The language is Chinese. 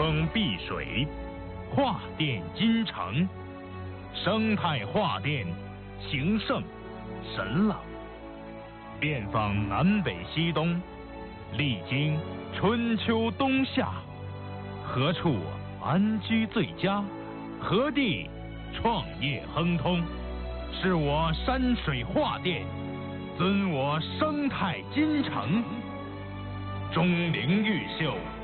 风碧水，画殿金城，生态画殿，情圣神朗。遍访南北西东，历经春秋冬夏，何处安居最佳？何地创业亨通？是我山水画殿，尊我生态金城。钟灵毓秀，